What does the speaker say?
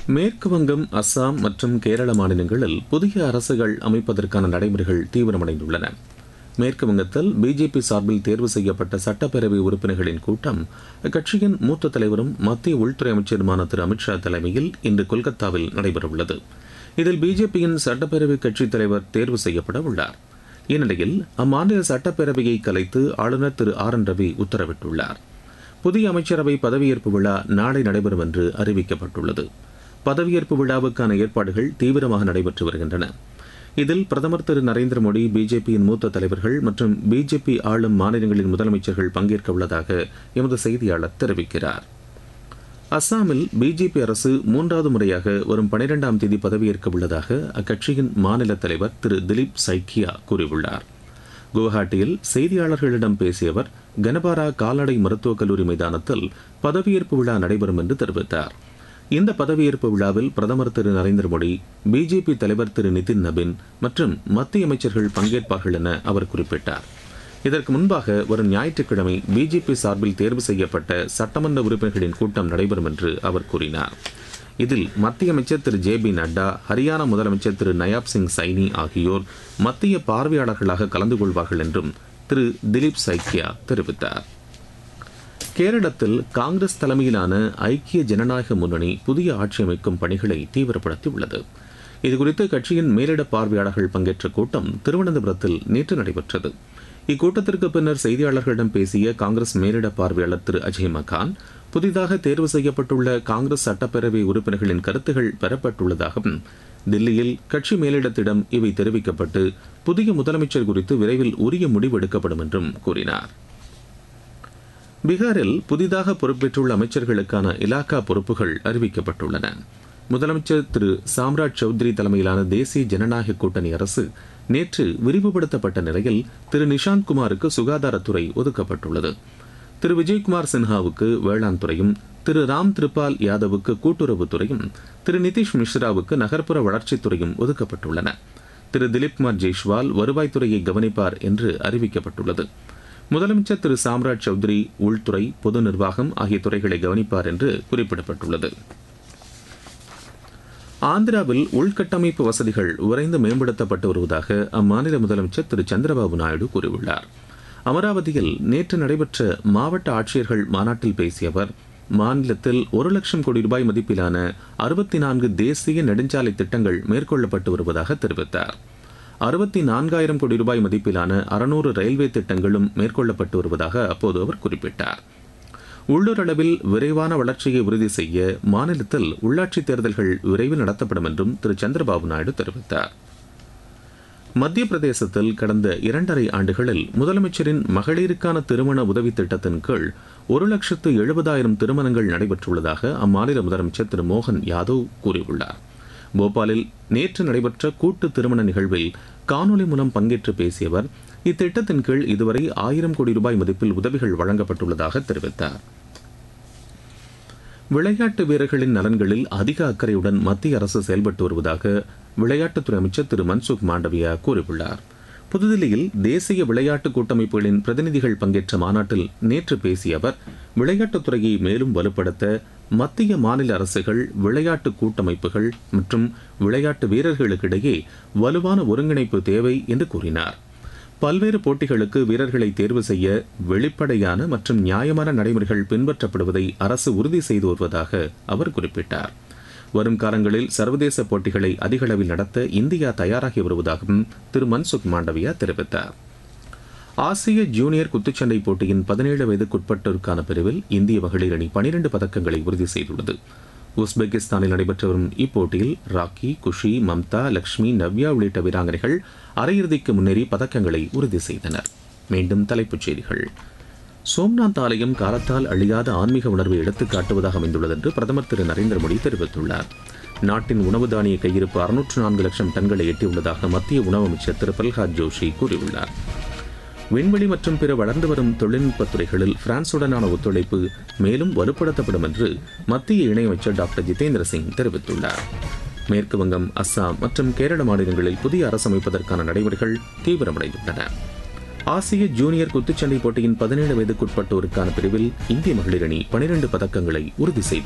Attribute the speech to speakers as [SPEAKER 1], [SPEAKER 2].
[SPEAKER 1] மேற்கு வங்கம், அஸ்ஸாம் மற்றும் கேரள மாநிலங்களில் புதிய அரசுகள் அமைப்பதற்கான நடைமுறைகள் தீவிரமடைந்துள்ளன. மேற்கு வங்கத்தில் பிஜேபி சார்பில் தேர்வு செய்யப்பட்ட சட்டப்பேரவை உறுப்பினர்களின் கூட்டம் அக்கட்சியின் மூத்த தலைவரும் மத்திய உள்துறை அமைச்சருமான திரு அமித்ஷா தலைமையில் இன்று கொல்கத்தாவில் நடைபெறவுள்ளது. இதில் பிஜேபியின் சட்டப்பேரவை கட்சித் தலைவர் தேர்வு செய்யப்பட உள்ளார். இந்நிலையில் அம்மாநில சட்டப்பேரவையை கலைத்து ஆளுநர் திரு ஆர் என் ரவி உத்தரவிட்டுள்ளார். புதிய அமைச்சரவை பதவியேற்பு விழா நாளை நடைபெறும் என்று அறிவிக்கப்பட்டுள்ளது. பதவியேற்பு விழாவுக்கான ஏற்பாடுகள் தீவிரமாக நடைபெற்று வருகின்றன. இதில் பிரதமர் திரு நரேந்திர மோடி, பிஜேபியின் மூத்த தலைவர்கள் மற்றும் பிஜேபி ஆளும் மாநிலங்களின் முதலமைச்சர்கள் பங்கேற்க உள்ளதாக எமது செய்தியாளர் தெரிவிக்கிறார். அஸ்ஸாமில் பிஜேபி அரசு 3வது முறையாக வரும் 12ஆம் தேதி பதவியேற்க உள்ளதாக அக்கட்சியின் மாநில தலைவர் திரு திலீப் சைக்கியா கூறியுள்ளார். குவஹாட்டியில் செய்தியாளர்களிடம் பேசிய அவர், கனபாரா கால்நடை மருத்துவக் கல்லூரி மைதானத்தில் பதவியேற்பு விழா நடைபெறும் என்று தெரிவித்தார். இந்த பதவியேற்பு விழாவில் பிரதமர் திரு நரேந்திர மோடி, பிஜேபி தலைவர் திரு நிதின் நபின் மற்றும் மத்திய அமைச்சர்கள் பங்கேற்பார்கள் என அவர் குறிப்பிட்டார். இதற்கு முன்பாக வரும் ஞாயிற்றுக்கிழமை பிஜேபி சார்பில் தேர்வு செய்யப்பட்ட சட்டமன்ற உறுப்பினர்களின் கூட்டம் நடைபெறும் என்று அவர் கூறினார். இதில் மத்திய அமைச்சர் திரு ஜே பி நட்டா, ஹரியானா முதலமைச்சர் திரு நயாப் சிங் சைனி ஆகியோர் மத்திய பார்வையாளர்களாக கலந்து கொள்வார்கள் என்றும் திரு திலீப் சைக்கியா தெரிவித்தார். கேரளத்தில் காங்கிரஸ் தலைமையிலான ஐக்கிய ஜனநாயக முன்னணி புதிய ஆட்சி அமைக்கும் பணிகளை தீவிரப்படுத்தியுள்ளது. இதுகுறித்து கட்சியின் மேலிட பார்வையாளர்கள் பங்கேற்ற கூட்டம் திருவனந்தபுரத்தில் நேற்று நடைபெற்றது. இக்கூட்டத்திற்கு பின்னர் செய்தியாளர்களிடம் பேசிய காங்கிரஸ் மேலிட பார்வையாளர் திரு அஜய் மகான், புதிதாக தேர்வு செய்யப்பட்டுள்ள காங்கிரஸ் சட்டப்பேரவை உறுப்பினர்களின் கருத்துகள் பெறப்பட்டுள்ளதாகவும், தில்லியில் கட்சி மேலிடத்திடம் இவை தெரிவிக்கப்பட்டு புதிய முதலமைச்சர் குறித்து விரைவில் உரிய முடிவு எடுக்கப்படும் என்றும் கூறினார். பீகாரில் புதிதாக பொறுப்பேற்றுள்ள அமைச்சர்களுக்கான இலாக்கா பொறுப்புகள் அறிவிக்கப்பட்டுள்ளன. முதலமைச்சர் திரு சாம்ராஜ் சௌத்ரி தலைமையிலான தேசிய ஜனநாயக கூட்டணி அரசு நேற்று விரிவுபடுத்தப்பட்ட நிலையில் திரு நிஷாந்த் குமாருக்கு சுகாதாரத்துறை ஒதுக்கப்பட்டுள்ளது. திரு விஜய்குமார் சின்ஹாவுக்கு வேளாண் துறையும், திரு ராம் திரிபால் யாதவுக்கு கூட்டுறவுத்துறையும், திரு நிதிஷ் மிஸ்ராவுக்கு நகர்ப்புற வளர்ச்சித்துறையும் ஒதுக்கப்பட்டுள்ளன. திரு திலீப்குமார் ஜெய்ஷ்வால் வருவாய்த்துறையை கவனிப்பார் என்று அறிவிக்கப்பட்டுள்ளது. முதலமைச்சர் திரு சாம்ராஜ் சௌத்ரி உள்துறை, பொது நிர்வாகம் ஆகிய துறைகளை கவனிப்பார் என்று குறிப்பிடப்பட்டுள்ளது. ஆந்திராவில் உள்கட்டமைப்பு வசதிகள் விரைந்து மேம்படுத்தப்பட்டு வருவதாக அம்மாநில முதலமைச்சர் திரு சந்திரபாபு நாயுடு கூறியுள்ளார். அமராவதியில் நேற்று நடைபெற்ற மாவட்ட ஆட்சியர்கள் மாநாட்டில் பேசிய அவர், மாநிலத்தில் 1 லட்சம் கோடி ரூபாய் மதிப்பிலான 64 தேசிய நெடுஞ்சாலை திட்டங்கள் மேற்கொள்ளப்பட்டு வருவதாக தெரிவித்தார். 64,000 கோடி ரூபாய் மதிப்பிலான 600 ரயில்வே திட்டங்களும் மேற்கொள்ளப்பட்டு வருவதாக அப்போது அவர் குறிப்பிட்டார். உள்ளூர் அளவில் விரைவான வளர்ச்சியை உறுதி செய்ய மாநிலத்தில் உள்ளாட்சித் தேர்தல்கள் விரைவில் நடத்தப்படும் என்றும் திரு சந்திரபாபு நாயுடு தெரிவித்தார். மத்திய பிரதேசத்தில் கடந்த 2.5 ஆண்டுகளில் முதலமைச்சரின் மகளிருக்கான திருமண உதவி திட்டத்தின் கீழ் 1,70,000 திருமணங்கள் நடைபெற்றுள்ளதாக அம்மாநில முதலமைச்சர் திரு மோகன் யாதவ் கூறியுள்ளார். போபாலில் நேற்று நடைபெற்ற கூட்டு திருமண நிகழ்வில் காணொலி மூலம் பங்கேற்று பேசிய அவர், இத்திட்டத்தின் கீழ் இதுவரை 1000 கோடி ரூபாய் மதிப்பில் உதவிகள் வழங்கப்பட்டுள்ளதாக தெரிவித்தார். விளையாட்டு வீரர்களின் நலன்களில் அதிக அக்கறையுடன் மத்திய அரசு செயல்பட்டு வருவதாக விளையாட்டுத்துறை அமைச்சர் திரு மன்சுக் மாண்டவியா கூறியுள்ளார். புதுதில்லியில் தேசிய விளையாட்டு கூட்டமைப்புகளின் பிரதிநிதிகள் பங்கேற்ற மாநாட்டில் நேற்று பேசிய அவர், விளையாட்டுத்துறையை மேலும் வலுப்படுத்த மத்திய மாநில அரசுகள், விளையாட்டு கூட்டமைப்புகள் மற்றும் விளையாட்டு வீரர்களுக்கிடையே வலுவான ஒருங்கிணைப்பு தேவை என்று கூறினார். பல்வேறு போட்டிகளுக்கு வீரர்களை தேர்வு செய்ய வெளிப்படையான மற்றும் நியாயமான நடைமுறைகள் பின்பற்றப்படுவதை அரசு உறுதி செய்து வருவதாக அவர் குறிப்பிட்டார். வரும் காலங்களில் சர்வதேச போட்டிகளை அதிக அளவில் நடத்த இந்தியா தயாராகி வருவதாகவும் திரு மன்சுக் மாண்டவியா தெரிவித்தார். ஆசிய ஜூனியர் குத்துச்சண்டை போட்டியின் 17 வயதுக்குட்பட்டோருக்கான பிரிவில் இந்திய மகளிர் அணி 12 பதக்கங்களை உறுதி செய்துள்ளது. உஸ்பெகிஸ்தானில் நடைபெற்று வரும் இப்போட்டியில் ராக்கி, குஷி, மம்தா, லக்ஷ்மி, நவ்யா உள்ளிட்ட வீராங்கனைகள் அரையிறுதிக்கு முன்னேறி பதக்கங்களை உறுதி செய்தனர். மீண்டும் தலைப்புச் செய்திகள். சோம்நாத் ஆலயம் காலத்தால் அழியாத ஆன்மீக உணர்வை எடுத்துக் காட்டுவதாக அமைந்துள்ளது என்று பிரதமர் திரு நரேந்திர மோடி தெரிவித்துள்ளார். நாட்டின் உணவு தானிய கையிருப்பு 604 லட்சம் டன்களை எட்டியுள்ளதாக மத்திய உணவு அமைச்சர் திரு பிரல்ஹாத் ஜோஷி கூறியுள்ளார். விண்வெளி மற்றும் பிற வளர்ந்து வரும் தொழில்நுட்பத் துறைகளில் பிரான்சுடனான ஒத்துழைப்பு மேலும் வலுப்படுத்தப்படும் என்று மத்திய இணையமைச்சர் டாக்டர் ஜிதேந்திர சிங் தெரிவித்துள்ளார். மேற்கு வங்கம், அஸ்ஸாம் மற்றும் கேரள மாநிலங்களில் புதிய அரசு அமைப்பதற்கான நடைமுறைகள் தீவிரமடைந்துள்ளன. ஆசிய ஜூனியர் குத்துச்சண்டை போட்டியின் 17 வயதுக்குட்பட்டோருக்கான பிரிவில் இந்திய மகளிர் அணி 12 பதக்கங்களை உறுதி செய்தது.